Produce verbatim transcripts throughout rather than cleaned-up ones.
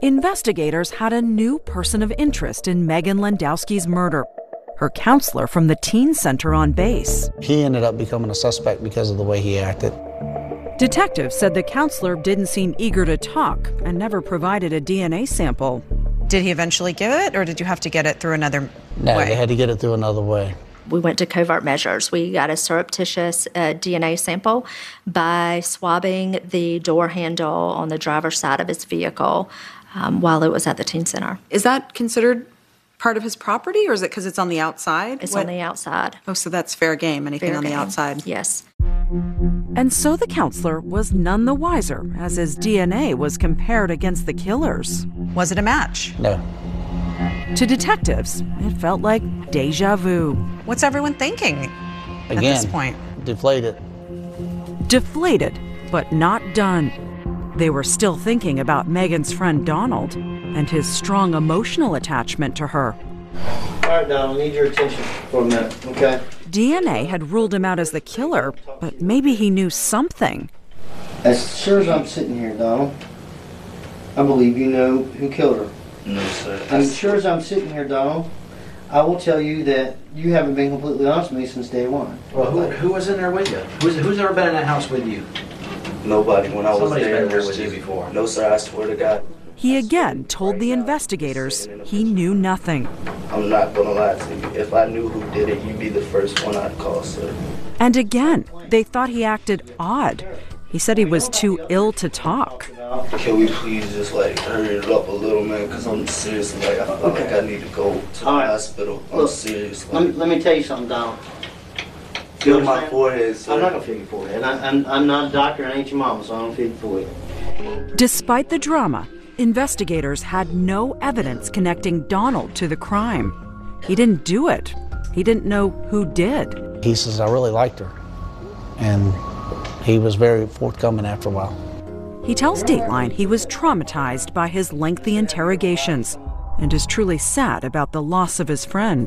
investigators had a new person of interest in Megan Landowski's murder. Her counselor from the teen center on base. He ended up becoming a suspect because of the way he acted. Detectives said the counselor didn't seem eager to talk and never provided a D N A sample. Did he eventually give it, or did you have to get it through another No, way? they had to get it through another way. We went to covert measures. We got a surreptitious uh, D N A sample by swabbing the door handle on the driver's side of his vehicle um, while it was at the teen center. Is that considered part of his property, or is it because it's on the outside? It's What? on the outside. Oh, so that's fair game, anything Fair on game. the outside? Yes. And so the counselor was none the wiser as his D N A was compared against the killer's. Was it a match? No. To detectives, it felt like deja vu. What's everyone thinking Again, at this point? deflated. Deflated, but not done. They were still thinking about Megan's friend Donald and his strong emotional attachment to her. All right, Donald, I need your attention for a minute, okay? D N A had ruled him out as the killer, but maybe he knew something. As sure as I'm sitting here, Donald, I believe you know who killed her. No, sir. As sure as I'm sitting here, Donald, I will tell you that you haven't been completely honest with me since day one. Well, who, who was in there with you? Who's, who's ever been in that house with you? Nobody. When I was Somebody's there, been there it was with you just- before. No, sir. I swear to God. He again told the investigators he knew nothing. I'm not gonna lie to you. If I knew who did it, you'd be the first one I'd call, sir. And again, they thought he acted odd. He said he was too ill to talk. Can we please just like hurry it up a little, man? Cause I'm seriously like I feel Okay. like I need to go to the All right. hospital. I'm Look, serious. Let me, Like, let me tell you something, Donald. feel You my understand? forehead, sir. I'm not gonna feel your forehead. I, I'm, I'm not a doctor and I ain't your mama, so I don't feel your forehead. Despite the drama, investigators had no evidence connecting Donald to the crime. He didn't do it. He didn't know who did. He says, I really liked her. And he was very forthcoming after a while. He tells Dateline he was traumatized by his lengthy interrogations and is truly sad about the loss of his friend.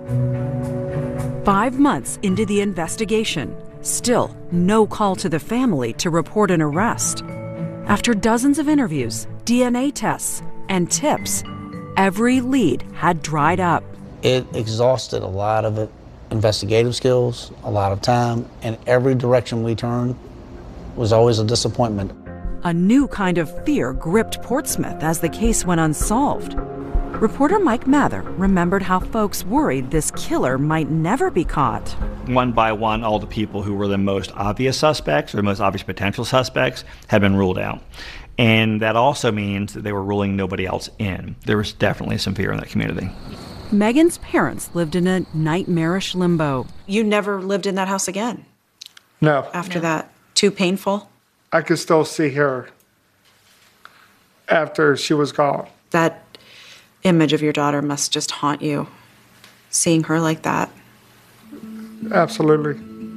Five months into the investigation, still no call to the family to report an arrest. After dozens of interviews, D N A tests, and tips, every lead had dried up. It exhausted a lot of it, investigative skills, a lot of time, and every direction we turned was always a disappointment. A new kind of fear gripped Portsmouth as the case went unsolved. Reporter Mike Mather remembered how folks worried this killer might never be caught. One by one, all the people who were the most obvious suspects or most obvious potential suspects had been ruled out. And that also means that they were ruling nobody else in. There was definitely some fear in that community. Megan's parents lived in a nightmarish limbo. You never lived in that house again No, after that? Too painful? I could still see her after she was gone. That image of your daughter must just haunt you, seeing her like that. Absolutely.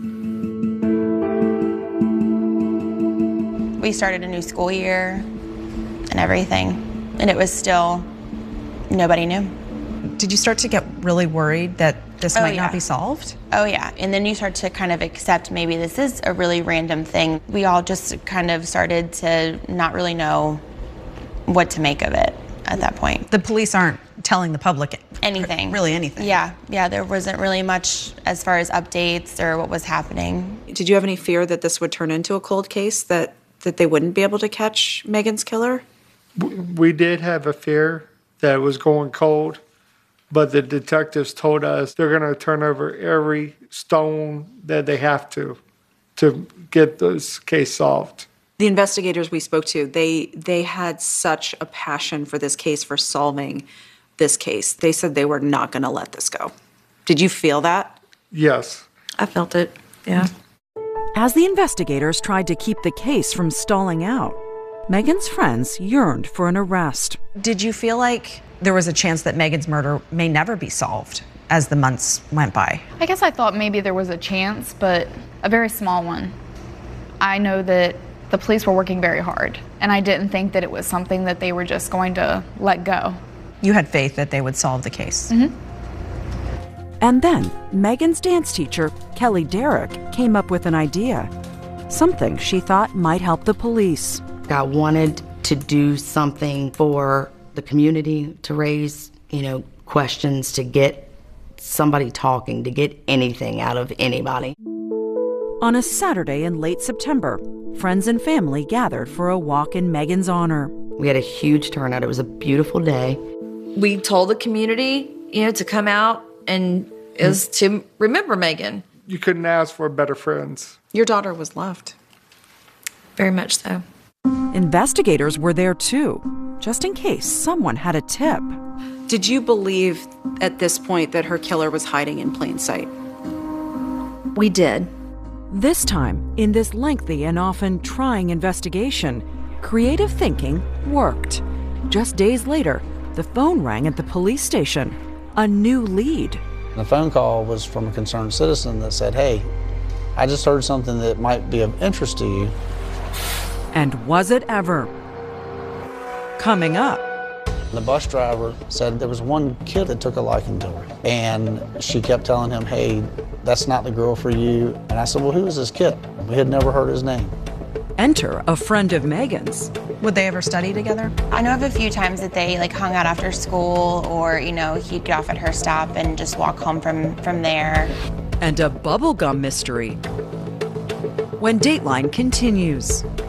We started a new school year and everything, and it was still, nobody knew. Did you start to get really worried that this Oh, might yeah. not be solved? Oh yeah, and then you start to kind of accept maybe this is a really random thing. We all just kind of started to not really know what to make of it at that point. The police aren't telling the public Anything. really anything. Yeah, yeah, there wasn't really much as far as updates or what was happening. Did you have any fear that this would turn into a cold case, that, that they wouldn't be able to catch Megan's killer? We did have a fear that it was going cold, but the detectives told us they're going to turn over every stone that they have to to get this case solved. The investigators we spoke to, they they had such a passion for this case, for solving this case. They said they were not going to let this go. Did you feel that? Yes. I felt it, yeah. As the investigators tried to keep the case from stalling out, Megan's friends yearned for an arrest. Did you feel like there was a chance that Megan's murder may never be solved as the months went by? I guess I thought maybe there was a chance, but a very small one. I know that the police were working very hard, and I didn't think that it was something that they were just going to let go. You had faith that they would solve the case. Mm-hmm. And then Megan's dance teacher, Kelly Derrick, came up with an idea. Something she thought might help the police. I wanted to do something for the community, to raise, you know, questions, to get somebody talking, to get anything out of anybody. On a Saturday in late September, friends and family gathered for a walk in Megan's honor. We had a huge turnout. It was a beautiful day. We told the community, you know, to come out and is to remember Megan. You couldn't ask for better friends. Your daughter was loved. Very much so. Investigators were there too, just in case someone had a tip. Did you believe at this point that her killer was hiding in plain sight? We did. This time, in this lengthy and often trying investigation, creative thinking worked. Just days later, the phone rang at the police station. A new lead. The phone call was from a concerned citizen that said, hey, I just heard something that might be of interest to you. And was it ever? Coming up. The bus driver said there was one kid that took a liking to her. And she kept telling him, hey, that's not the girl for you. And I said, well, who is this kid? We had never heard his name. Enter a friend of Megan's. Would they ever study together? I know of a few times that they like hung out after school, or, you know, he'd get off at her stop and just walk home from, from there. And a bubblegum mystery. When Dateline continues.